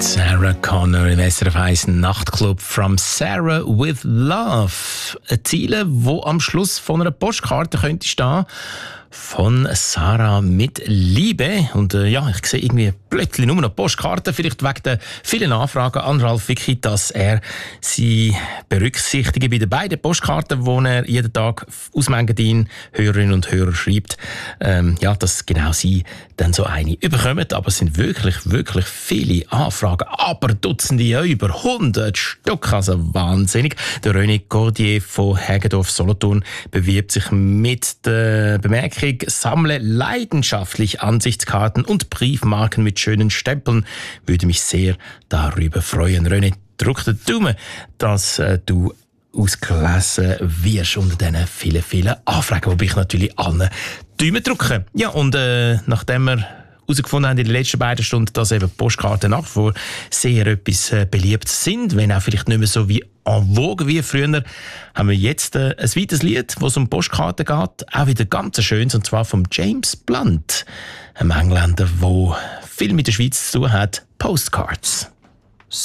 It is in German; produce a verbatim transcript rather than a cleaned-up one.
Sarah Connor im S R F eins Nachtclub «From Sarah with Love». Ein Ziel, wo am Schluss von einer Postkarte könnte stehen, von Sarah mit Liebe. Und äh, ja, ich sehe irgendwie plötzlich nur noch Postkarten, vielleicht wegen der vielen Anfragen an Ralf Wicki, dass er sie berücksichtigt bei den beiden Postkarten, die er jeden Tag aus Mengadin Hörerinnen und Hörer schreibt. Ähm, ja, dass genau sie dann so eine überkommen. Aber es sind wirklich, wirklich viele Anfragen. Aber Dutzende, ja, über hundert Stück. Also wahnsinnig. Der René Cordier von Hägedorf Solothurn bewirbt sich mit der Bemerkung: sammle leidenschaftlich Ansichtskarten und Briefmarken mit schönen Stempeln. Würde mich sehr darüber freuen. René, drück den Daumen, dass äh, du ausgelesen wirst unter diesen vielen, vielen Anfragen, wobei ich natürlich allen Daumen drücke. Ja, und äh, nachdem wir herausgefunden haben in den letzten beiden Stunden, dass eben Postkarten nach wie vor sehr etwas äh, beliebt sind, wenn auch vielleicht nicht mehr so wie en vogue wie früher, haben wir jetzt äh, ein weiteres Lied, wo es um Postkarten geht, auch wieder ganz schönes, und zwar von James Blunt, einem Engländer, der viel mit der Schweiz zu tun hat, Postcards.